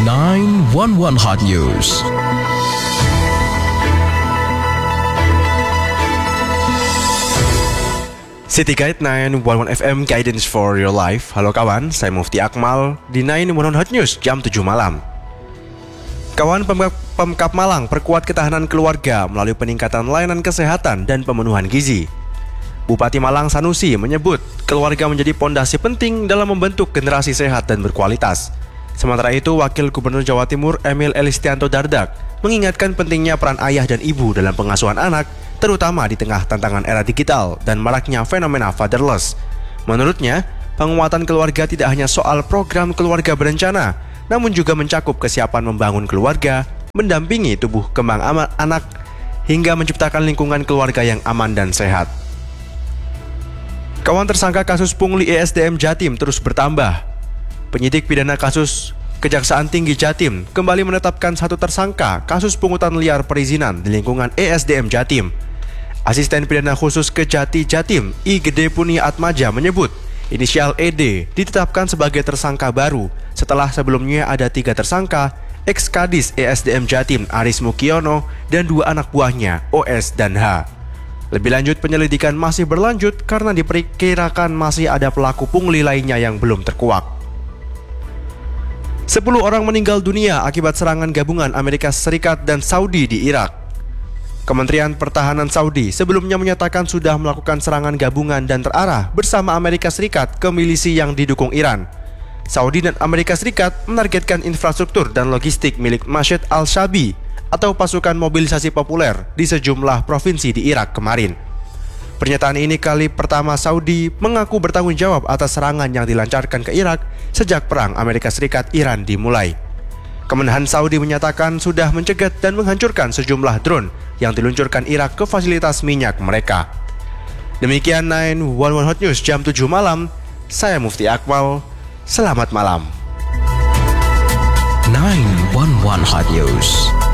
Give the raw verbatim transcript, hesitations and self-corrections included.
sembilan satu satu Hot News. City Guide sembilan satu satu F M Guidance for Your Life. Halo kawan, saya Mufti Akmal di sembilan satu satu Hot News jam tujuh malam. Kawan, Pemkap, Pemkap Malang perkuat ketahanan keluarga melalui peningkatan layanan kesehatan dan pemenuhan gizi. Bupati Malang Sanusi menyebut keluarga menjadi pondasi penting dalam membentuk generasi sehat dan berkualitas. Sementara itu, Wakil Gubernur Jawa Timur Emil Elistianto Dardak mengingatkan pentingnya peran ayah dan ibu dalam pengasuhan anak, terutama di tengah tantangan era digital dan maraknya fenomena fatherless. Menurutnya, penguatan keluarga tidak hanya soal program keluarga berencana, namun juga mencakup kesiapan membangun keluarga, mendampingi tubuh kembang anak, hingga menciptakan lingkungan keluarga yang aman dan sehat. Kawan, tersangka kasus pungli E S D M Jatim terus bertambah. Penyidik pidana kasus Kejaksaan Tinggi Jatim kembali menetapkan satu tersangka kasus pungutan liar perizinan di lingkungan E S D M Jatim. Asisten Pidana Khusus Kejati Jatim, I Gede Puni Atmaja menyebut, inisial E D ditetapkan sebagai tersangka baru setelah sebelumnya ada tiga tersangka, ex-Kadis E S D M Jatim Aris Mukiono dan dua anak buahnya, O S dan H. Lebih lanjut, penyelidikan masih berlanjut karena diperkirakan masih ada pelaku pungli lainnya yang belum terkuak. Sepuluh orang meninggal dunia akibat serangan gabungan Amerika Serikat dan Saudi di Irak. Kementerian Pertahanan Saudi sebelumnya menyatakan sudah melakukan serangan gabungan dan terarah bersama Amerika Serikat ke milisi yang didukung Iran. Saudi dan Amerika Serikat menargetkan infrastruktur dan logistik milik Masjid al-Shabi atau pasukan mobilisasi populer di sejumlah provinsi di Irak kemarin. Pernyataan ini kali pertama Saudi mengaku bertanggung jawab atas serangan yang dilancarkan ke Irak sejak perang Amerika Serikat-Iran dimulai. Kemenhan Saudi menyatakan sudah mencegat dan menghancurkan sejumlah drone yang diluncurkan Irak ke fasilitas minyak mereka. Demikian sembilan satu satu Hot News jam tujuh malam. Saya Mufti Akmal. Selamat malam. sembilan satu satu Hot News.